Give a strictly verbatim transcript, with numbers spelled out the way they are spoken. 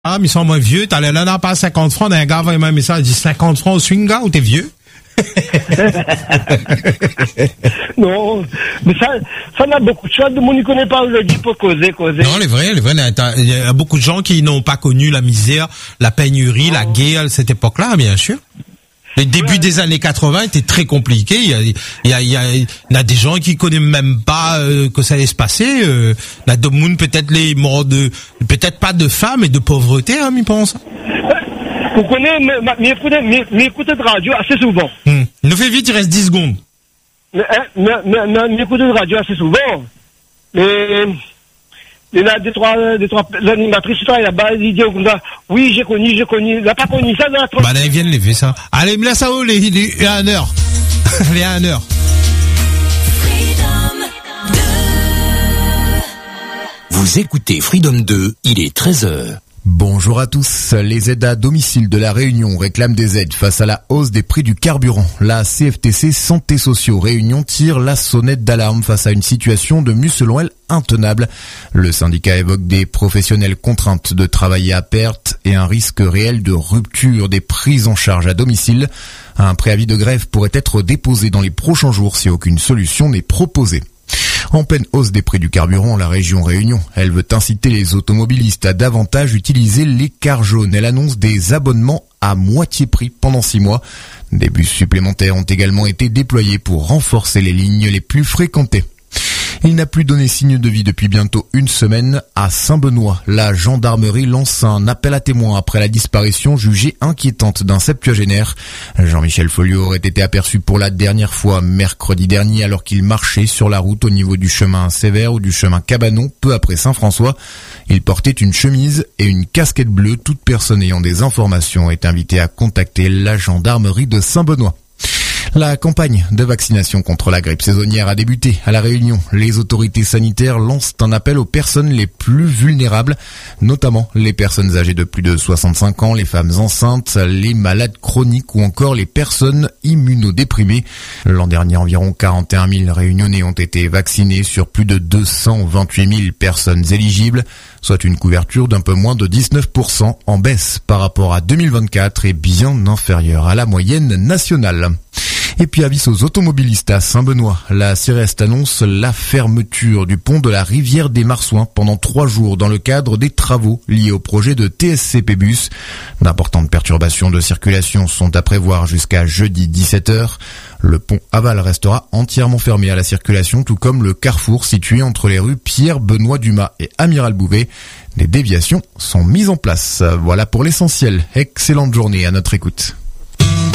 Ah, mais ils sont moins vieux. T'allais là, n'a pas cinquante francs. Un gars envoie un message, il dit cinquante francs au swing, gars, ou t'es vieux? Non, mais ça, ça n'a beaucoup de choses. Le monde ne connaît pas aujourd'hui pour causer, causer. Non, les vrais, les vrais, il y a beaucoup de gens qui n'ont pas connu la misère, la pénurie, non. La guerre à cette époque-là, bien sûr. Le début ouais. des années quatre-vingts était très compliqué. Il y a, il y a, il y a, il y a des gens qui connaissent même pas euh, que ça allait se passer. Euh, la Domoun peut-être les morts de, peut-être pas de faim, mais de pauvreté, hein, je pense. Vous connaissez, mais écoutez, mais écoutez de radio assez souvent. Hum. Nous fait vite, il reste dix secondes. Mais, mais, mais, mais écoutez de radio assez souvent. Mais, il y a des trois, des trois animatrices qui travaillent là-bas, ils disent comme ça, oui, j'ai connu, j'ai connu, il n'a pas connu ça dans la Bah, là, ils viennent lever ça. Allez, me laisse à haut, les, les, les à une heure. Les à une heure. Vous écoutez Freedom deux, il est treize heures. Bonjour à tous. Les aides à domicile de la Réunion réclament des aides face à la hausse des prix du carburant. La C F T C Santé Sociaux Réunion tire la sonnette d'alarme face à une situation devenue selon elle intenable. Le syndicat évoque des professionnels contraintes de travailler à perte et un risque réel de rupture des prises en charge à domicile. Un préavis de grève pourrait être déposé dans les prochains jours si aucune solution n'est proposée. En pleine hausse des prix du carburant, la région Réunion, elle veut inciter les automobilistes à davantage utiliser les cars jaunes. Elle annonce des abonnements à moitié prix pendant six mois. Des bus supplémentaires ont également été déployés pour renforcer les lignes les plus fréquentées. Il n'a plus donné signe de vie depuis bientôt une semaine. À Saint-Benoît, la gendarmerie lance un appel à témoins après la disparition jugée inquiétante d'un septuagénaire. Jean-Michel Folliot aurait été aperçu pour la dernière fois mercredi dernier alors qu'il marchait sur la route au niveau du chemin Sévère ou du chemin Cabanon, peu après Saint-François. Il portait une chemise et une casquette bleue. Toute personne ayant des informations est invitée à contacter la gendarmerie de Saint-Benoît. La campagne de vaccination contre la grippe saisonnière a débuté à La Réunion. Les autorités sanitaires lancent un appel aux personnes les plus vulnérables, notamment les personnes âgées de plus de soixante-cinq ans, les femmes enceintes, les malades chroniques ou encore les personnes immunodéprimées. L'an dernier, environ quarante et un mille Réunionnais ont été vaccinés sur plus de deux cent vingt-huit mille personnes éligibles, soit une couverture d'un peu moins de dix-neuf pour cent en baisse par rapport à deux mille vingt-quatre et bien inférieure à la moyenne nationale. Et puis avis aux automobilistes à Saint-Benoît. La Céreste annonce la fermeture du pont de la rivière des Marsouins pendant trois jours dans le cadre des travaux liés au projet de T S C P Bus. D'importantes perturbations de circulation sont à prévoir jusqu'à jeudi dix-sept heures. Le pont aval restera entièrement fermé à la circulation, tout comme le carrefour situé entre les rues Pierre-Benoît-Dumas et Amiral Bouvet. Des déviations sont mises en place. Voilà pour l'essentiel. Excellente journée à notre écoute.